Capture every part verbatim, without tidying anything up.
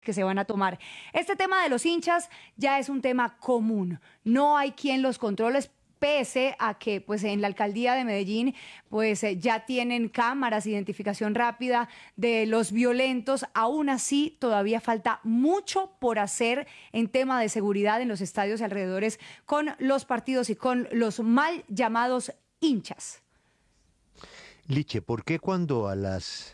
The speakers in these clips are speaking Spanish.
que se van a tomar. Este tema de los hinchas ya es un tema común. No hay quien los controle, pese a que pues en la alcaldía de Medellín pues eh, ya tienen cámaras, identificación rápida de los violentos. Aún así todavía falta mucho por hacer en tema de seguridad en los estadios y alrededores con los partidos y con los mal llamados hinchas. Liche, ¿por qué cuando a las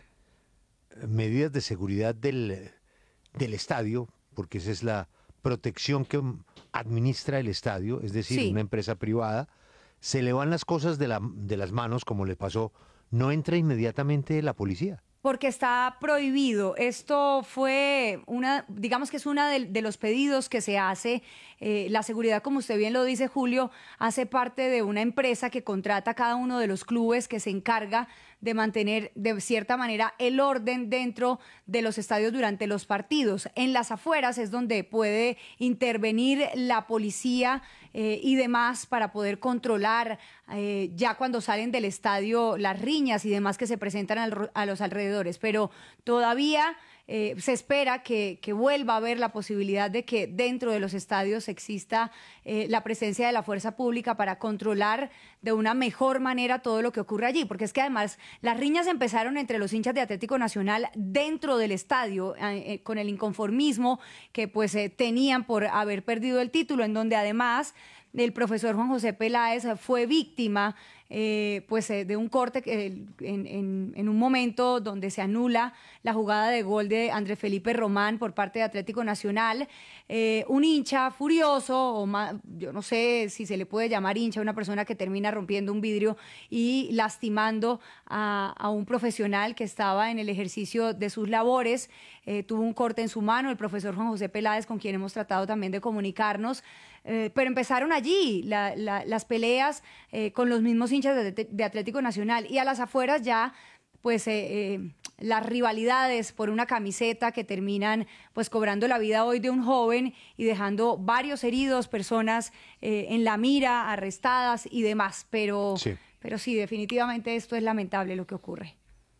medidas de seguridad del, del estadio, porque esa es la protección que administra el estadio, es decir, Sí. una empresa privada, se le van las cosas de, la, de las manos, como le pasó, no entra inmediatamente la policía? Porque está prohibido. Esto fue una, digamos que es uno de, de los pedidos que se hace. Eh, la seguridad, como usted bien lo dice, Julio, hace parte de una empresa que contrata a cada uno de los clubes, que se encarga de mantener de cierta manera el orden dentro de los estadios durante los partidos. En las afueras es donde puede intervenir la policía eh, y demás para poder controlar eh, ya cuando salen del estadio las riñas y demás que se presentan al, a los alrededores. Pero todavía eh, se espera que, que vuelva a haber la posibilidad de que dentro de los estadios exista eh, la presencia de la fuerza pública para controlar de una mejor manera todo lo que ocurre allí, porque es que además las riñas empezaron entre los hinchas de Atlético Nacional dentro del estadio, eh, eh, con el inconformismo que pues eh, tenían por haber perdido el título, en donde además el profesor Juan José Peláez fue víctima eh, pues eh, de un corte que, en, en, en un momento donde se anula la jugada de gol de Andrés Felipe Román por parte de Atlético Nacional. Eh, un hincha furioso, o más, yo no sé si se le puede llamar hincha, una persona que termina rompiendo un vidrio y lastimando a, a un profesional que estaba en el ejercicio de sus labores. Eh, tuvo un corte en su mano, el profesor Juan José Peláez, con quien hemos tratado también de comunicarnos. Eh, pero empezaron allí la, la, las peleas eh, con los mismos hinchas de, de Atlético Nacional, y a las afueras ya pues eh, eh, las rivalidades por una camiseta que terminan pues cobrando la vida hoy de un joven y dejando varios heridos, personas eh, en la mira, arrestadas y demás. Pero sí. pero sí, definitivamente esto es lamentable lo que ocurre.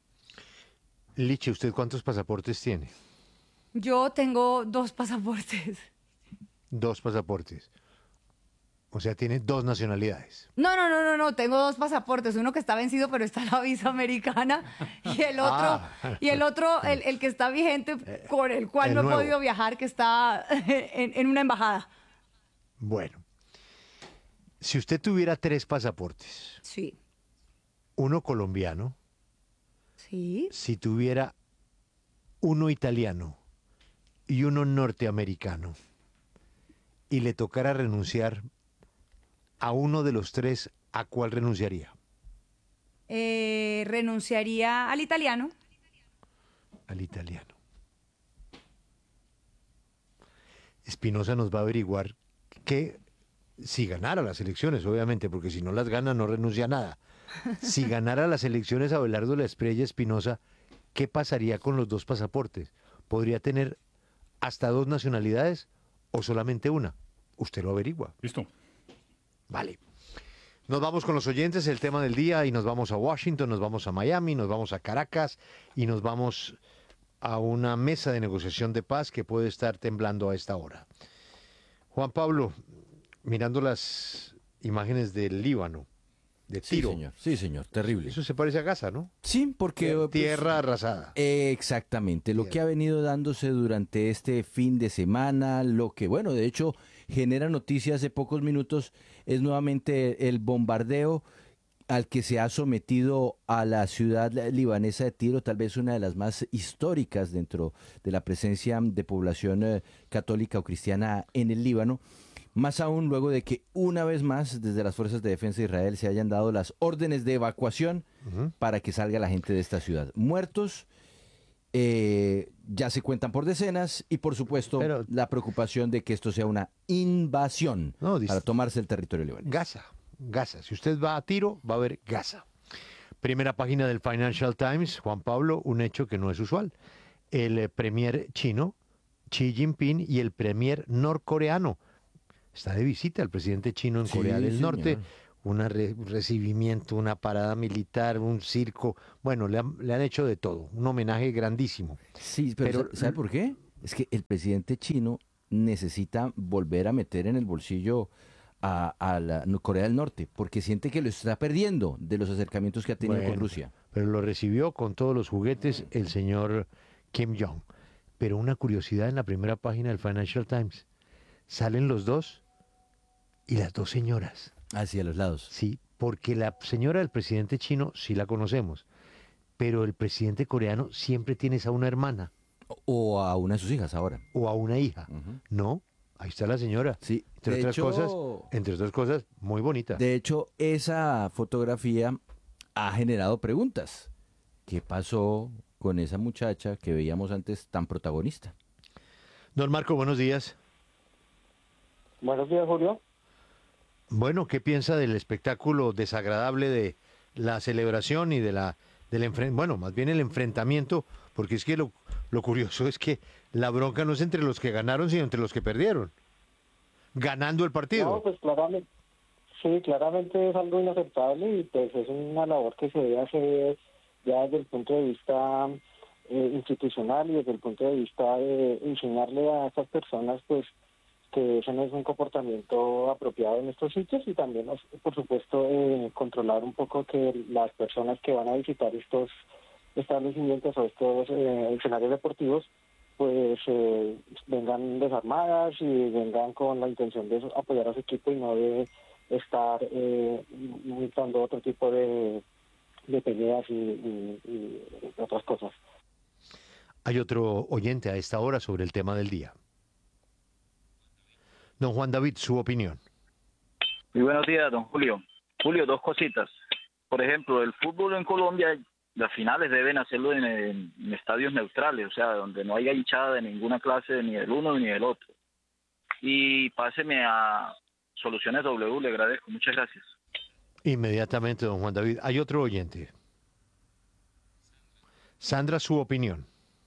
Liche, ¿usted cuántos pasaportes tiene? Yo tengo dos pasaportes. Dos pasaportes. O sea, tiene dos nacionalidades. No, no, no, no, no, tengo dos pasaportes, uno que está vencido pero está en la visa americana, y el otro, ah. y el otro, el, el que está vigente, con el cual el no nuevo. he podido viajar, que está en, en una embajada. Bueno, si usted tuviera tres pasaportes. Sí. Uno colombiano. Sí. Si tuviera uno italiano y uno norteamericano, y le tocara renunciar a uno de los tres, ¿a cuál renunciaría? Eh, renunciaría al italiano. Al italiano. Espinosa nos va a averiguar que, si ganara las elecciones, obviamente, porque si no las gana no renuncia a nada. Si ganara las elecciones Abelardo La Espriella Espinosa, ¿qué pasaría con los dos pasaportes? ¿Podría tener hasta dos nacionalidades o solamente una? Usted lo averigua. Listo. Vale. Nos vamos con los oyentes, el tema del día, y nos vamos a Washington, nos vamos a Miami, nos vamos a Caracas y nos vamos a una mesa de negociación de paz que puede estar temblando a esta hora. Juan Pablo, mirando las imágenes del Líbano, de Tiro. Sí, señor. Sí, señor. Terrible. Eso se parece a Gaza, ¿no? Sí, porque... Tierra, tierra pues, arrasada. Eh, exactamente. Lo tierra. que ha venido dándose durante este fin de semana, lo que, bueno, de hecho, genera noticias hace pocos minutos, es nuevamente el bombardeo al que se ha sometido a la ciudad libanesa de Tiro, tal vez una de las más históricas dentro de la presencia de población eh, católica o cristiana en el Líbano. Más aún luego de que una vez más desde las Fuerzas de Defensa de Israel se hayan dado las órdenes de evacuación uh-huh. para que salga la gente de esta ciudad. Muertos eh, ya se cuentan por decenas y por supuesto Pero, la preocupación de que esto sea una invasión no, para tomarse el territorio libanés. Gaza, Gaza. Si usted va a Tiro va a ver Gaza. Primera página del Financial Times, Juan Pablo, un hecho que no es usual. El eh, premier chino, Xi Jinping, y el premier norcoreano. Está de visita el presidente chino en sí, Corea del señor. Norte, un re recibimiento, una parada militar, un circo. Bueno, le han, le han hecho de todo, un homenaje grandísimo. Sí, pero, pero ¿sabe por qué? es que el presidente chino necesita volver a meter en el bolsillo a, a la Corea del Norte, porque siente que lo está perdiendo de los acercamientos que ha tenido Bueno, con Rusia. pero lo recibió con todos los juguetes el señor Kim Jong. Pero una curiosidad en la primera página del Financial Times. Salen los dos y las dos señoras. Hacia los lados. Sí, porque la señora del presidente chino sí la conocemos, pero el presidente coreano siempre tienes a una hermana O a una de sus hijas ahora. o a una hija. Ujú. No, ahí está la señora. Sí, Entre de otras hecho- cosas, entre otras cosas, muy bonita. De hecho, esa fotografía ha generado preguntas. ¿Qué pasó con esa muchacha que veíamos antes tan protagonista? Don Marco, buenos días. Buenos días, Julio. Bueno, ¿qué piensa del espectáculo desagradable de la celebración y de la del enfren- bueno, más bien el enfrentamiento, porque es que lo, lo curioso es que la bronca no es entre los que ganaron, sino entre los que perdieron, ganando el partido. No, pues claramente, sí, claramente es algo inaceptable y pues es una labor que se debe hacer ya desde el punto de vista eh, institucional y desde el punto de vista de enseñarle a estas personas pues que ese no es un comportamiento apropiado en estos sitios y también, por supuesto, eh, controlar un poco que las personas que van a visitar estos establecimientos o estos eh, escenarios deportivos pues eh, vengan desarmadas y vengan con la intención de apoyar a su equipo y no de estar eh, montando otro tipo de, de peleas y, y, y otras cosas. Hay otro oyente a esta hora sobre el tema del día. Don Juan David, su opinión. Muy buenos días, don Julio. Julio, dos cositas. Por ejemplo, el fútbol en Colombia, las finales deben hacerlo en, en- en estadios neutrales, o sea, donde no haya hinchada de ninguna clase, ni del uno ni del otro. Y páseme a Soluciones W, le agradezco. Muchas gracias. Inmediatamente, don Juan David. Hay otro oyente. Sandra, su opinión.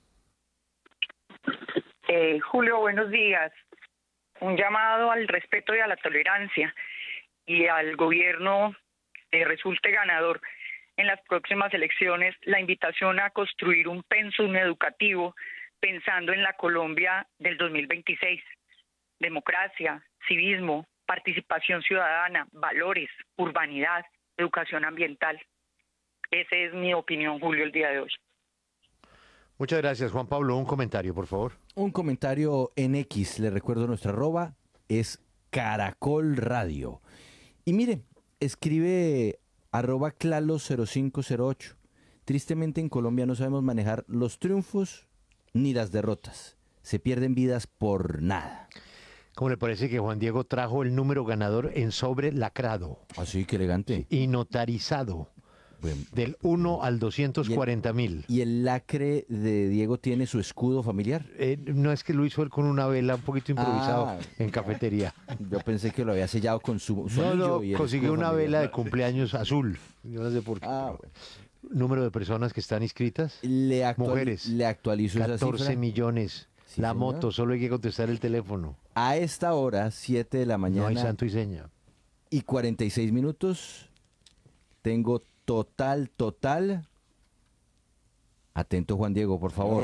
Eh, Julio, buenos días. Un llamado al respeto y a la tolerancia y al gobierno eh, resulte ganador en las próximas elecciones, la invitación a construir un pensum educativo pensando en la Colombia del dos mil veintiséis. Democracia, civismo, participación ciudadana, valores, urbanidad, educación ambiental. Esa es mi opinión, Julio, el día de hoy. Muchas gracias, Juan Pablo. Un comentario, por favor. Un comentario en X, le recuerdo nuestra arroba, es Caracol Radio. Y mire, escribe arroba clalo cero cinco cero ocho. Tristemente en Colombia no sabemos manejar los triunfos ni las derrotas. Se pierden vidas por nada. ¿Cómo le parece que Juan Diego trajo el número ganador en sobre lacrado Así que elegante. y notarizado? Bueno, Del uno al doscientos cuarenta mil. y el lacre de Diego tiene su escudo familiar. Eh, no es que lo hizo él con una vela un poquito improvisado Ah. en cafetería. Yo pensé que lo había sellado con su, su No, anillo no, y el consiguió escudo una familiar. vela de cumpleaños azul. Yo no sé por qué. Ah, pero- Número de personas que están inscritas. Le, actuali- Mujeres. le actualizo esa catorce cifra. millones. Sí, la señor. moto, solo hay que contestar el teléfono. A esta hora, siete de la No hay mañana santo y seña. y cuarenta y seis minutos, tengo total, total. Atento, Juan Diego, por favor.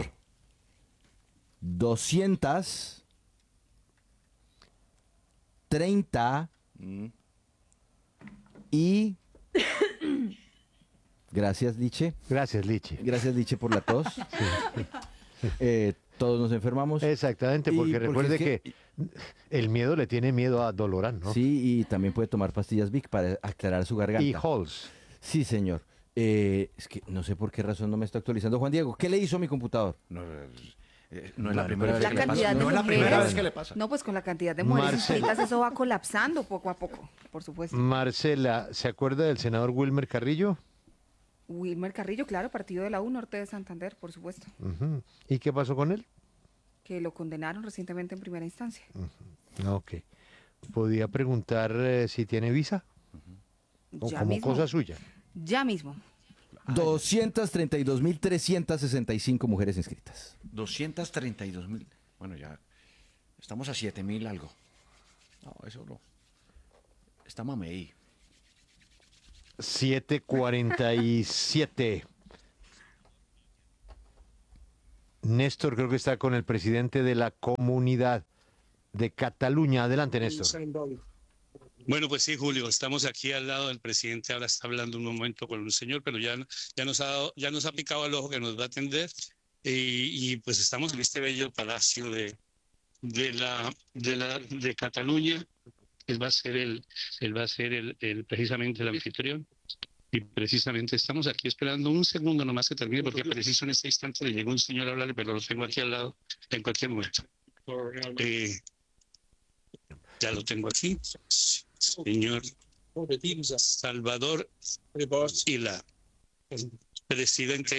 doscientos treinta y... Gracias, Liche. Gracias, Lichi. Gracias, Liche, por la tos. Eh, todos nos enfermamos. Exactamente, Y porque porque recuerde es que- que, el miedo le tiene miedo a Dolorán, ¿no? Sí, y también puede tomar pastillas Vic para aclarar su garganta. Y Halls. Sí, señor. Eh, es que no sé por qué razón no me está actualizando. Juan Diego, ¿qué le hizo mi computador? No, eh, no es la primera vez La que le pasa. cantidad de No es la mujeres. primera vez que le pasa. No, pues con la cantidad de mujeres Marcel. inscritas eso va colapsando poco a poco, por supuesto. Marcela, ¿se acuerda del senador Wilmer Carrillo? Wilmer Carrillo, claro, partido de la U, Norte de Santander, por supuesto, Ujú. ¿Y qué pasó con él? que lo condenaron recientemente en primera instancia. Ok. ¿Podía preguntar eh, si tiene visa? O Ya como mismo. cosa suya. Ya mismo. doscientos treinta y dos mil trescientos sesenta y cinco mujeres inscritas. doscientos treinta y dos mil. Bueno, ya estamos a siete mil algo. No, eso no. Está mamey. siete cuarenta y siete. Néstor creo que está con el presidente de la comunidad de Cataluña. Adelante, Néstor. Bueno, pues sí, Julio, estamos aquí al lado del presidente. Ahora está hablando un momento con un señor, pero ya, ya, nos, ha dado, ya nos ha picado al ojo que nos va a atender. Y, y pues estamos en este bello palacio de, de, la, de, la, de Cataluña. Él va a ser, el, él va a ser el, el, precisamente el anfitrión. Y precisamente estamos aquí esperando un segundo nomás que termine, porque preciso en este instante le llegó un señor a hablarle, pero lo tengo aquí al lado en cualquier momento. Eh, ya lo tengo aquí. Señor Salvador Illa, presidente.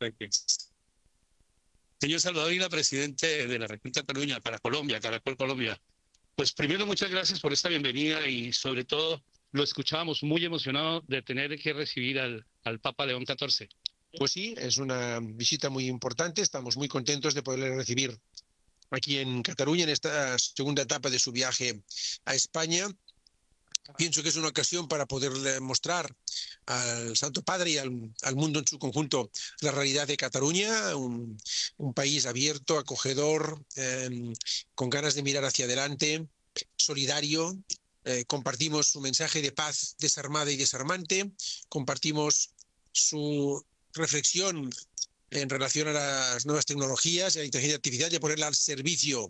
Señor Salvador Illa, presidente de la República de Cataluña para Colombia, Caracol Colombia. Pues primero, muchas gracias por esta bienvenida y sobre todo lo escuchábamos muy emocionado de tener que recibir al, al Papa León catorce. Pues sí, es una visita muy importante, estamos muy contentos de poderle recibir aquí en Cataluña en esta segunda etapa de su viaje a España. Pienso que es una ocasión para poderle mostrar al Santo Padre y al, al mundo en su conjunto la realidad de Cataluña, un, un país abierto, acogedor, eh, con ganas de mirar hacia adelante, solidario. Eh, compartimos su mensaje de paz desarmada y desarmante, compartimos su reflexión en relación a las nuevas tecnologías y a la inteligencia artificial y a ponerla al servicio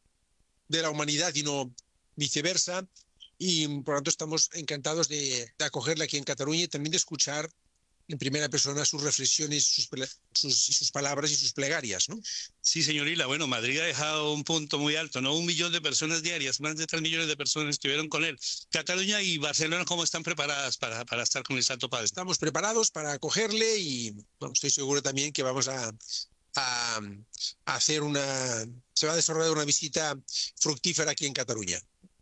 de la humanidad y no viceversa. Y por lo tanto estamos encantados de, de acogerla aquí en Cataluña y también de escuchar en primera persona sus reflexiones, sus, sus, sus palabras y sus plegarias, ¿no? Sí, señor Illa. Bueno, Madrid ha dejado un punto muy alto, ¿no? Un millón de personas diarias, más de tres millones de personas estuvieron con él. Cataluña y Barcelona, ¿cómo están preparadas para, para estar con el Santo Padre? Estamos preparados para acogerle y bueno, estoy seguro también que vamos a, a, a hacer una... se va a desarrollar una visita fructífera aquí en Cataluña.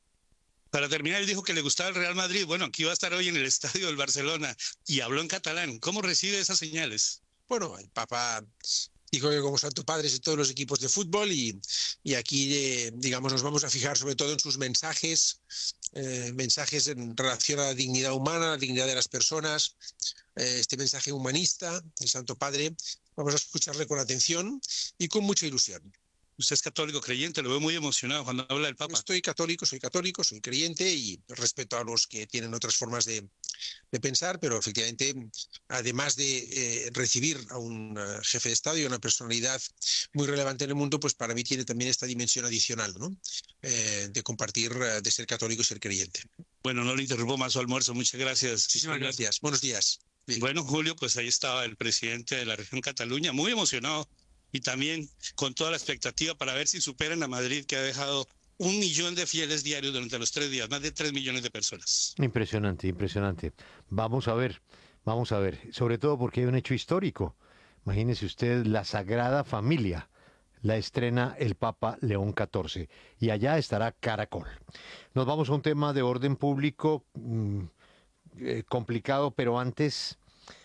Para terminar, él dijo que le gustaba el Real Madrid. Bueno, aquí va a estar hoy en el estadio del Barcelona y habló en catalán. ¿Cómo recibe esas señales? Bueno, el Papa dijo que como Santo Padre es de todos los equipos de fútbol y, y aquí, eh, digamos, nos vamos a fijar sobre todo en sus mensajes, eh, mensajes en relación a la dignidad humana, la dignidad de las personas, eh, este mensaje humanista del Santo Padre. Vamos a escucharle con atención y con mucha ilusión. Usted es católico creyente, lo veo muy emocionado cuando habla del Papa. Estoy católico, soy católico, soy creyente y respeto a los que tienen otras formas de, de pensar, pero efectivamente, además de eh, recibir a un uh, jefe de Estado y a una personalidad muy relevante en el mundo, pues para mí tiene también esta dimensión adicional, ¿no? Eh, de compartir, uh, de ser católico y ser creyente. Bueno, no le interrumpo más su almuerzo, muchas gracias. Muchísimas gracias, buenos días. Bien. Bueno, Julio, pues ahí estaba el presidente de la región Cataluña, muy emocionado. Y también con toda la expectativa para ver si superan a Madrid, que ha dejado un millón de fieles diarios durante los tres días, más de tres millones de personas. Impresionante, impresionante. Vamos a ver, vamos a ver, sobre todo porque hay un hecho histórico. Imagínese usted, la Sagrada Familia la estrena el Papa León catorce y allá estará Caracol. Nos vamos a un tema de orden público mmm, eh, complicado, pero antes...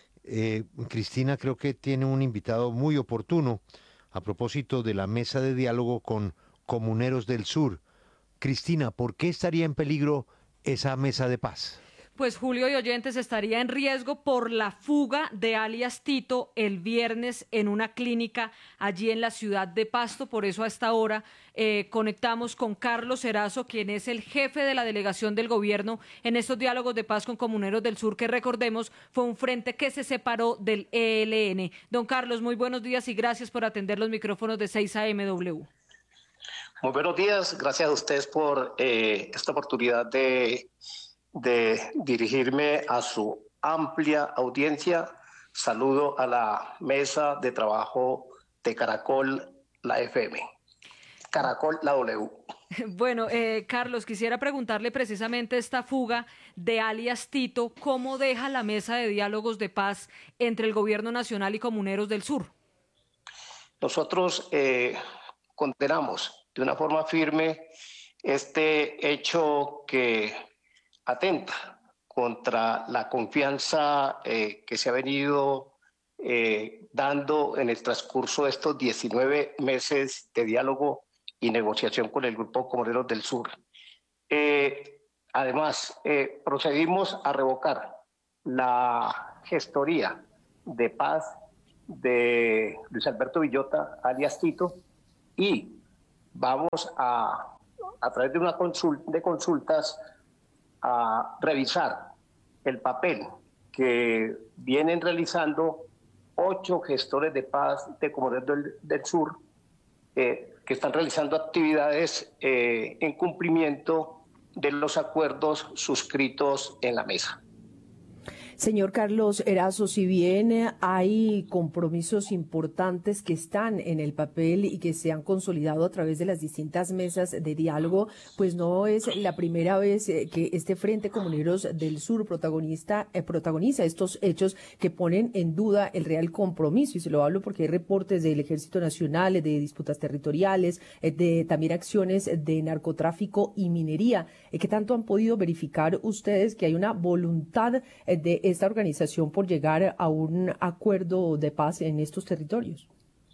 Eh, Cristina creo que tiene un invitado muy oportuno a propósito de la mesa de diálogo con comuneros del sur. Cristina, ¿por qué estaría en peligro esa mesa de paz? Pues Julio y oyentes, estaría en riesgo por la fuga de alias Tito el viernes en una clínica allí en la ciudad de Pasto. Por eso a esta hora eh, conectamos con Carlos Erazo, quien es el jefe de la delegación del gobierno en estos diálogos de paz con comuneros del sur, que recordemos fue un frente que se separó del E L N. Don Carlos, muy buenos días y gracias por atender los micrófonos de seis A M W. Muy buenos días, gracias a ustedes por eh, esta oportunidad de... de dirigirme a su amplia audiencia. Saludo a la mesa de trabajo de Caracol, la F M. Caracol, la W. Bueno, eh, Carlos, quisiera preguntarle precisamente esta fuga de alias Tito, ¿cómo deja la mesa de diálogos de paz entre el gobierno nacional y comuneros del sur? Nosotros eh, condenamos de una forma firme este hecho que atenta contra la confianza eh, que se ha venido eh, dando en el transcurso de estos diecinueve meses de diálogo y negociación con el Grupo Comuneros del Sur. Eh, además, eh, procedimos a revocar la gestoría de paz de Luis Alberto Villota, alias Tito, y vamos a, a través de una consulta, de consultas, a revisar el papel que vienen realizando ocho gestores de paz de Comoreros del, del Sur, eh, que están realizando actividades eh, en cumplimiento de los acuerdos suscritos en la mesa. Señor Carlos Erazo, si bien hay compromisos importantes que están en el papel y que se han consolidado a través de las distintas mesas de diálogo, pues no es la primera vez que este Frente Comuneros del Sur protagonista, eh, protagoniza estos hechos que ponen en duda el real compromiso. Y se lo hablo porque hay reportes del Ejército Nacional, de disputas territoriales, de también acciones de narcotráfico y minería. ¿Qué tanto han podido verificar ustedes que hay una voluntad de esta organización por llegar a un acuerdo de paz en estos territorios?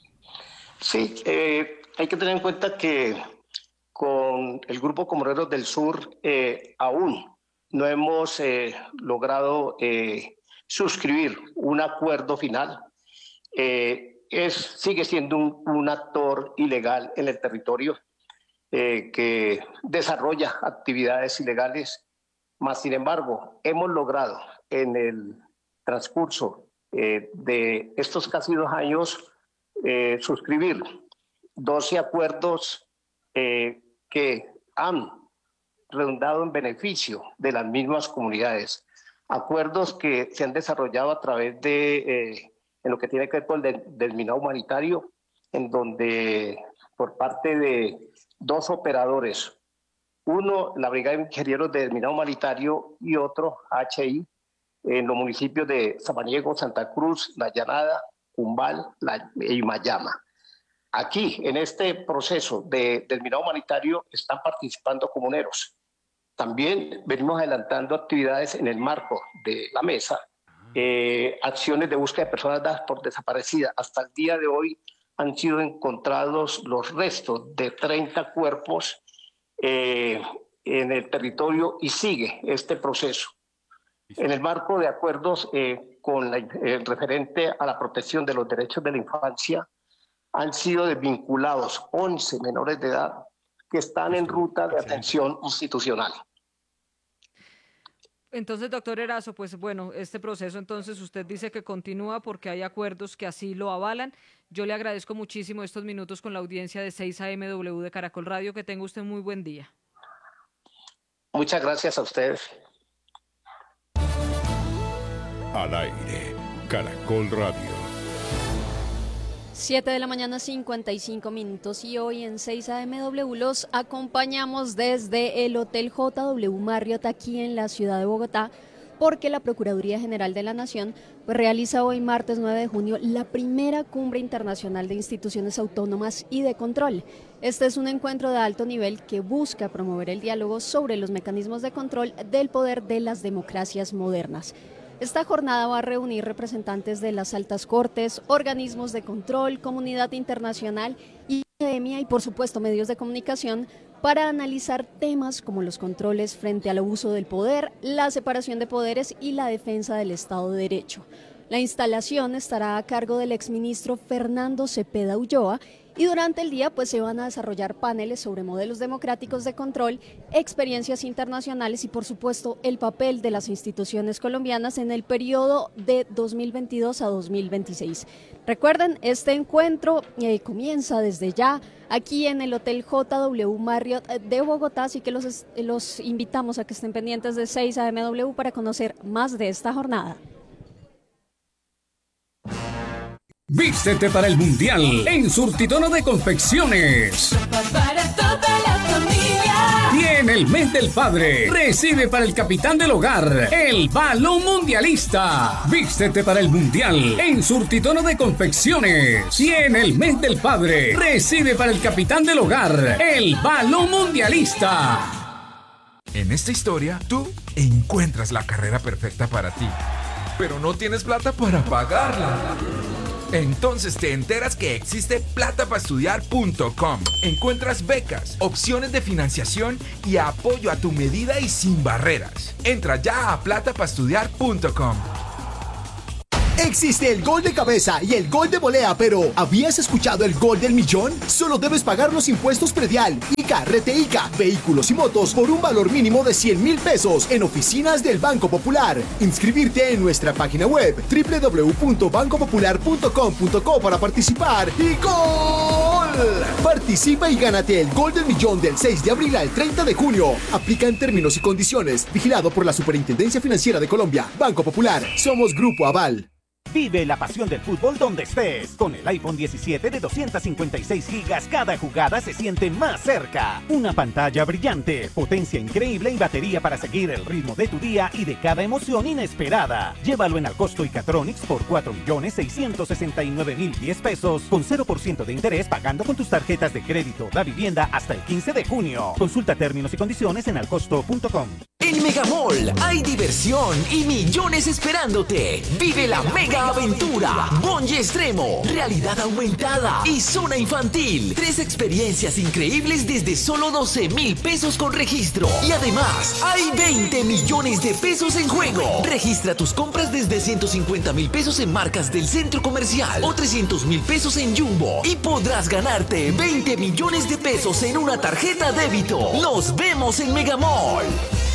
Sí, eh, hay que tener en cuenta que con el Grupo Comuneros del Sur eh, aún no hemos eh, logrado eh, suscribir un acuerdo final. Eh, es, sigue siendo un, un actor ilegal en el territorio eh, que desarrolla actividades ilegales, más sin embargo hemos logrado en el transcurso eh, de estos casi dos años eh, suscribir doce acuerdos eh, que han redundado en beneficio de las mismas comunidades. Acuerdos que se han desarrollado a través de, eh, en lo que tiene que ver con el desminado humanitario, en donde por parte de dos operadores, uno, la Brigada de Ingenieros de Desminado Humanitario y otro, H I, en los municipios de Samaniego, Santa Cruz, La Llanada, Cumbal la, y Mayama. Aquí, en este proceso de desminado humanitario, están participando comuneros. También venimos adelantando actividades en el marco de la mesa, eh, acciones de búsqueda de personas dadas por desaparecidas. Hasta el día de hoy han sido encontrados los restos de treinta cuerpos eh, en el territorio y sigue este proceso. En el marco de acuerdos eh, con la, el referente a la protección de los derechos de la infancia, han sido desvinculados once menores de edad que están en ruta de atención institucional. Entonces, doctor Erazo, pues bueno, este proceso entonces usted dice que continúa porque hay acuerdos que así lo avalan. Yo le agradezco muchísimo estos minutos con la audiencia de seis A M W de Caracol Radio. Que tenga usted muy buen día. Muchas gracias a ustedes. Al aire, Caracol Radio. siete de la mañana, cincuenta y cinco minutos, y hoy en seis A M W los acompañamos desde el Hotel J W Marriott aquí en la ciudad de Bogotá, porque la Procuraduría General de la Nación pues, realiza hoy martes nueve de junio la primera cumbre internacional de instituciones autónomas y de control. Este es un encuentro de alto nivel que busca promover el diálogo sobre los mecanismos de control del poder de las democracias modernas. Esta jornada va a reunir representantes de las altas cortes, organismos de control, comunidad internacional y academia y, por supuesto, medios de comunicación para analizar temas como los controles frente al abuso del poder, la separación de poderes y la defensa del Estado de Derecho. La instalación estará a cargo del exministro Fernando Cepeda Ulloa y durante el día pues se van a desarrollar paneles sobre modelos democráticos de control, experiencias internacionales y por supuesto el papel de las instituciones colombianas en el periodo de dos mil veintidós a dos mil veintiséis. Recuerden, este encuentro eh, comienza desde ya aquí en el Hotel J W Marriott de Bogotá, así que los, los invitamos a que estén pendientes de seis A M W para conocer más de esta jornada. Vístete para el Mundial en Surtitono de Confecciones. Para toda la familia. Y en el mes del padre, recibe para el capitán del hogar el balón mundialista. Vístete para el Mundial en Surtitono de Confecciones. Y en el mes del padre, recibe para el capitán del hogar el balón mundialista. En esta historia, tú encuentras la carrera perfecta para ti, pero no tienes plata para pagarla. Entonces te enteras que existe plata para estudiar punto com. Encuentras becas, opciones de financiación y apoyo a tu medida y sin barreras. Entra ya a plata para estudiar punto com. Existe el gol de cabeza y el gol de volea, pero ¿habías escuchado el gol del millón? Solo debes pagar los impuestos predial, ICA, Rete ICA, vehículos y motos por un valor mínimo de cien mil pesos en oficinas del Banco Popular. Inscribirte en nuestra página web doble u doble u doble u punto banco popular punto com punto co para participar y ¡gol! Participa y gánate el gol del millón del seis de abril al treinta de junio. Aplica en términos y condiciones. Vigilado por la Superintendencia Financiera de Colombia. Banco Popular. Somos Grupo Aval. Vive la pasión del fútbol donde estés. Con el iPhone diecisiete de doscientos cincuenta y seis gigas, cada jugada se siente más cerca. Una pantalla brillante, potencia increíble y batería para seguir el ritmo de tu día y de cada emoción inesperada. Llévalo en Alcosto y Catronics por cuatro millones seiscientos sesenta y nueve mil diez pesos con cero por ciento de interés pagando con tus tarjetas de crédito da vivienda hasta el quince de junio. Consulta términos y condiciones en alcosto punto com. En Megamall hay diversión y millones esperándote. Vive la mega aventura, bungee extremo, realidad aumentada y zona infantil. Tres experiencias increíbles desde solo doce mil pesos con registro. Y además, hay veinte millones de pesos en juego. Registra tus compras desde ciento cincuenta mil pesos en marcas del centro comercial o trescientos mil pesos en Jumbo. Y podrás ganarte veinte millones de pesos en una tarjeta débito. Nos vemos en Megamall.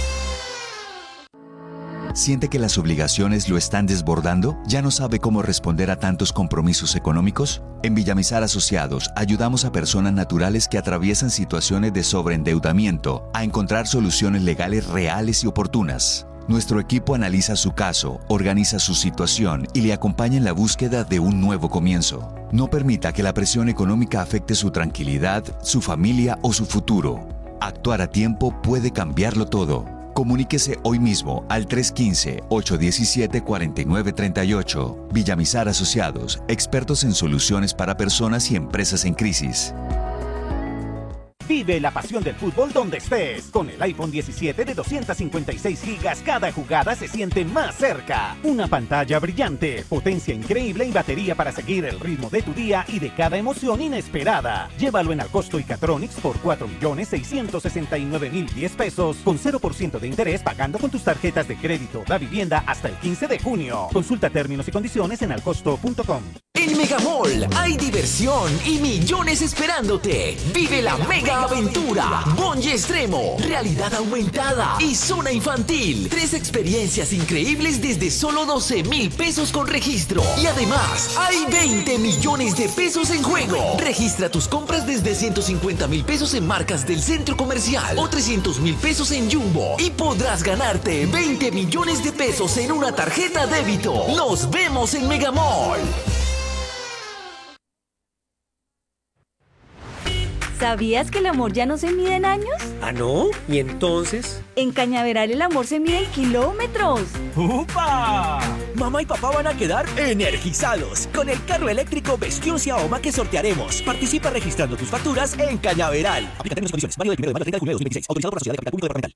¿Siente que las obligaciones lo están desbordando? ¿Ya no sabe cómo responder a tantos compromisos económicos? En Villamizar Asociados ayudamos a personas naturales que atraviesan situaciones de sobreendeudamiento a encontrar soluciones legales reales y oportunas. Nuestro equipo analiza su caso, organiza su situación y le acompaña en la búsqueda de un nuevo comienzo. No permita que la presión económica afecte su tranquilidad, su familia o su futuro. Actuar a tiempo puede cambiarlo todo. Comuníquese hoy mismo al tres uno cinco, ocho uno siete, cuatro nueve tres ocho. Villamizar Asociados, expertos en soluciones para personas y empresas en crisis. Vive la pasión del fútbol donde estés. Con el iPhone diecisiete de doscientos cincuenta y seis gigas, cada jugada se siente más cerca. Una pantalla brillante, potencia increíble y batería para seguir el ritmo de tu día y de cada emoción inesperada. Llévalo en Alcosto y Catronics por cuatro millones seiscientos sesenta y nueve mil diez pesos con cero por ciento de interés pagando con tus tarjetas de crédito da vivienda hasta el quince de junio. Consulta términos y condiciones en alcosto punto com. En Megamall hay diversión y millones esperándote. Vive la mega aventura, bungee extremo, realidad aumentada y zona infantil. Tres experiencias increíbles desde solo doce mil pesos con registro. Y además, hay veinte millones de pesos en juego. Registra tus compras desde ciento cincuenta mil pesos en marcas del centro comercial o trescientos mil pesos en Jumbo. Y podrás ganarte veinte millones de pesos en una tarjeta débito. Nos vemos en Megamall. ¿Sabías que el amor ya no se mide en años? ¿Ah, no? ¿Y entonces? En Cañaveral el amor se mide en kilómetros. ¡Upa! Mamá y papá van a quedar energizados con el carro eléctrico Vestioncia Oma que sortearemos. Participa registrando tus facturas en Cañaveral. Aplica términos y condiciones. Válido del primero de mayo al treinta de junio de dos mil veintiséis. Autorizado por la Sociedad de Capital Público Departamental.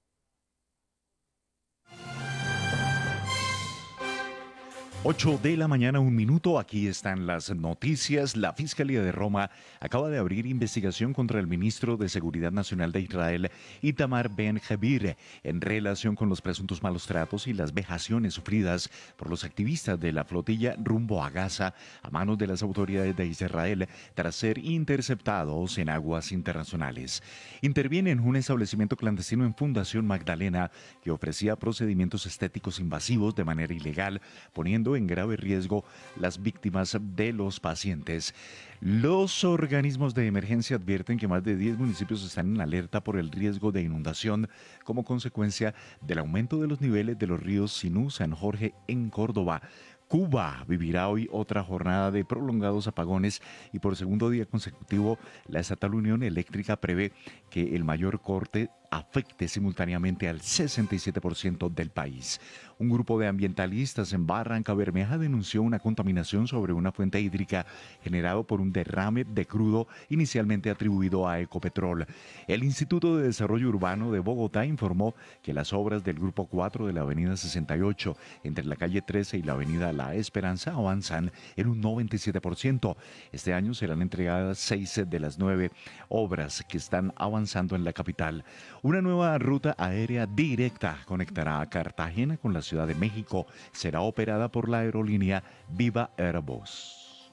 ocho de la mañana, un minuto. Aquí están las noticias. La Fiscalía de Roma acaba de abrir investigación contra el ministro de Seguridad Nacional de Israel, Itamar Ben-Gvir, en relación con los presuntos malos tratos y las vejaciones sufridas por los activistas de la flotilla rumbo a Gaza a manos de las autoridades de Israel tras ser interceptados en aguas internacionales. Interviene en un establecimiento clandestino en Fundación Magdalena que ofrecía procedimientos estéticos invasivos de manera ilegal, poniendo en grave riesgo las víctimas de los pacientes. Los organismos de emergencia advierten que más de diez municipios están en alerta por el riesgo de inundación como consecuencia del aumento de los niveles de los ríos Sinú, San Jorge en Córdoba. Cuba vivirá hoy otra jornada de prolongados apagones y por segundo día consecutivo la Estatal Unión Eléctrica prevé que el mayor corte afecte simultáneamente al sesenta y siete por ciento del país. Un grupo de ambientalistas en Barranca Bermeja denunció una contaminación sobre una fuente hídrica generado por un derrame de crudo inicialmente atribuido a Ecopetrol. El Instituto de Desarrollo Urbano de Bogotá informó que las obras del Grupo cuatro de la Avenida sesenta y ocho entre la calle trece y la Avenida La Esperanza avanzan en un noventa y siete por ciento. Este año serán entregadas seis de las nueve obras que están avanzando en la capital. Una nueva ruta aérea directa conectará a Cartagena con la Ciudad de México. Será operada por la aerolínea Viva Airbus.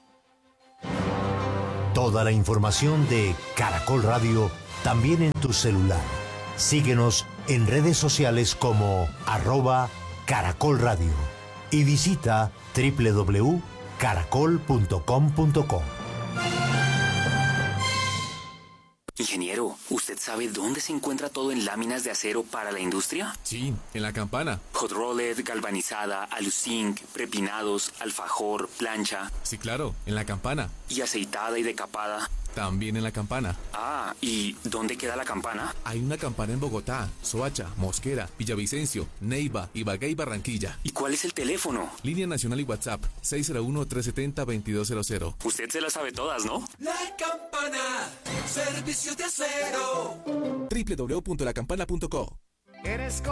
Toda la información de Caracol Radio también en tu celular. Síguenos en redes sociales como arroba Caracol Radio y visita doble u doble u doble u punto caracol punto com punto co. Ingeniero, ¿usted sabe dónde se encuentra todo en láminas de acero para la industria? Sí, en la Campana. Hot rolled, galvanizada, aluzinc, prepinados, alfajor, plancha. Sí, claro, en la Campana. ¿Y aceitada y decapada? También en la Campana. Ah, ¿y dónde queda la Campana? Hay una Campana en Bogotá, Soacha, Mosquera, Villavicencio, Neiva, Ibagué y Barranquilla. ¿Y cuál es el teléfono? Línea nacional y WhatsApp, seis cero uno, tres siete cero, dos dos cero cero. Usted se las sabe todas, ¿no? La Campana, servicios de acero. doble u doble u doble u punto la campana punto co. Eres